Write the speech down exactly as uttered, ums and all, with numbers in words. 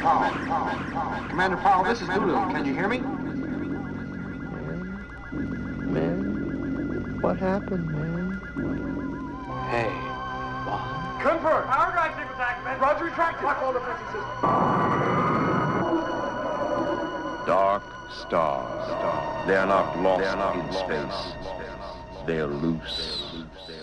Powell. Commander Powell, this is Lulu. Can you hear me? Man, man, what happened, man? Hey, what? Confirm. Power drive signals activated. Roger, retracted. Lock all defensive systems. Dark stars. They are not lost in space. They are loose.